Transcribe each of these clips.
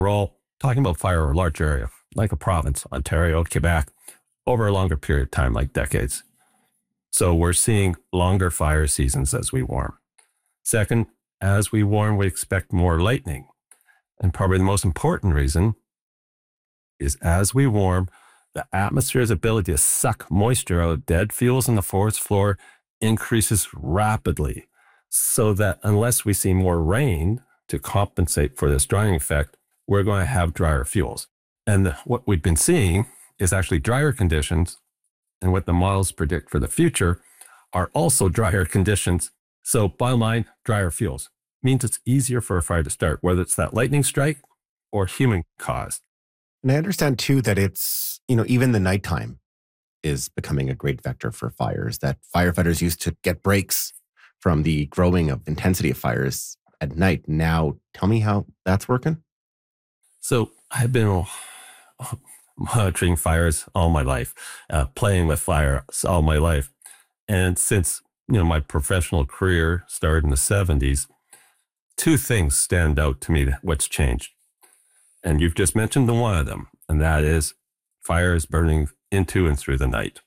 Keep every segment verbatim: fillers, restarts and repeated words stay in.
We're all talking about fire over a large area, like a province, Ontario, Quebec, over a longer period of time, like decades. So we're seeing longer fire seasons as we warm. Second, as we warm, we expect more lightning. And probably the most important reason is as we warm, the atmosphere's ability to suck moisture out of dead fuels in the forest floor increases rapidly, so that unless we see more rain to compensate for this drying effect, we're going to have drier fuels. And the, what we've been seeing is actually drier conditions, and what the models predict for the future are also drier conditions. So bottom line, drier fuels means it's easier for a fire to start, whether it's that lightning strike or human caused. And I understand too that it's, you know, even the nighttime is becoming a great vector for fires, that firefighters used to get breaks from the growing of intensity of fires at night. Now, tell me how that's working. So I've been monitoring fires all my life, uh, playing with fire all my life. And since, you know, my professional career started in the seventies, two things stand out to me what's changed. And you've just mentioned the one of them, and that is fires burning into and through the night.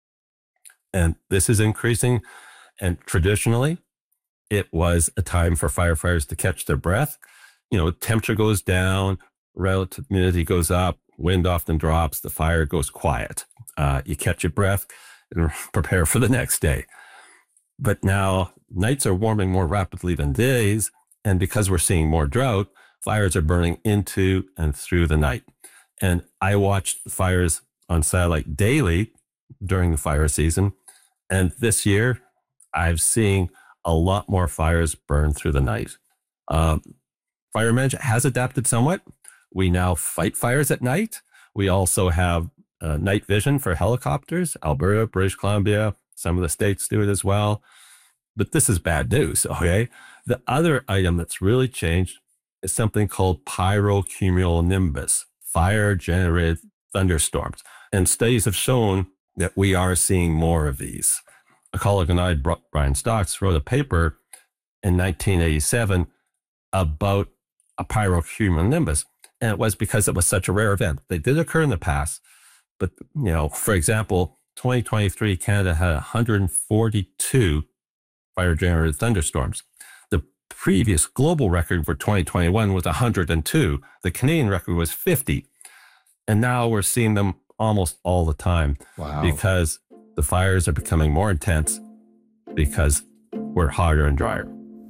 And this is increasing. And traditionally, it was a time for firefighters to catch their breath. You know, temperature goes down, relative humidity goes up, wind often drops, the fire goes quiet. Uh, you catch your breath and prepare for the next day. But now nights are warming more rapidly than days. And because we're seeing more drought, fires are burning into and through the night. And I watched the fires on satellite daily during the fire season. And this year, I've seen a lot more fires burn through the night. Um, fire management has adapted somewhat. We now fight fires at night. We also have uh, night vision for helicopters. Alberta, British Columbia, some of the states do it as well. But this is bad news, okay? The other item that's really changed is something called pyrocumulonimbus, fire-generated thunderstorms. And studies have shown that we are seeing more of these. A colleague and I, Brian Stocks, wrote a paper in nineteen eighty-seven about a pyrocumulonimbus. And it was because it was such a rare event. They did occur in the past, but, you know, for example, twenty twenty-three, Canada had one hundred forty-two fire-generated thunderstorms. The previous global record for twenty twenty-one was one hundred two. The Canadian record was fifty. And now we're seeing them almost all the time. Wow. Because the fires are becoming more intense because we're hotter and drier.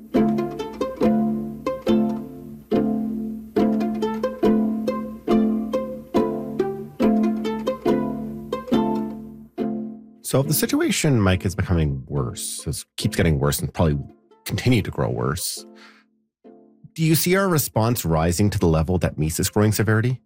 So if the situation, Mike, is becoming worse, it keeps getting worse and probably continue to grow worse, do you see our response rising to the level that meets this growing severity?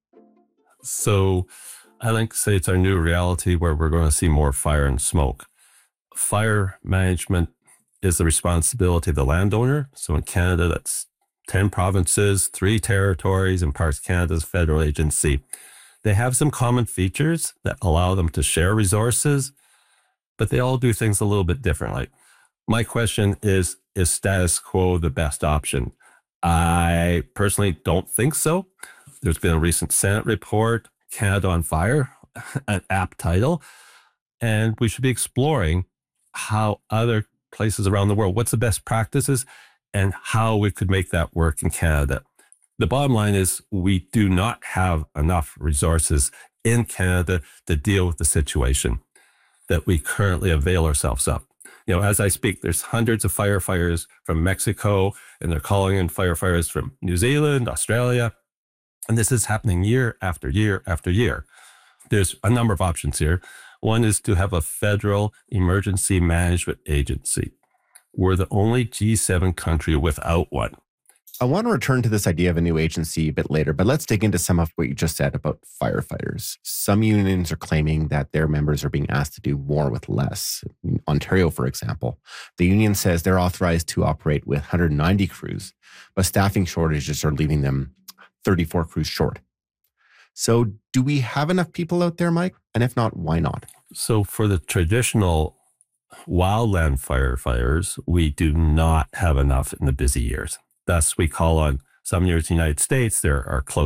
So I like to say it's our new reality where we're going to see more fire and smoke. Fire management is the responsibility of the landowner. So in Canada, that's ten provinces, three territories, and Parks Canada's federal agency. They have some common features that allow them to share resources, but they all do things a little bit differently. My question is, is status quo the best option? I personally don't think so. There's been a recent Senate report, Canada on Fire, an apt title, and we should be exploring how other places around the world, what's the best practices and how we could make that work in Canada. The bottom line is we do not have enough resources in Canada to deal with the situation that we currently avail ourselves of. You know, as I speak, there's hundreds of firefighters from Mexico, and they're calling in firefighters from New Zealand, Australia. And this is happening year after year after year. There's a number of options here. One is to have a federal emergency management agency. We're the only G seven country without one. I want to return to this idea of a new agency a bit later, but let's dig into some of what you just said about firefighters. Some unions are claiming that their members are being asked to do more with less. In Ontario, for example, the union says they're authorized to operate with one hundred ninety crews, but staffing shortages are leaving them thirty-four crews short. So do we have enough people out there, Mike? And if not, why not? So for the traditional wildland firefighters, we do not have enough in the busy years. Thus, we call on Some years in the United States, there are close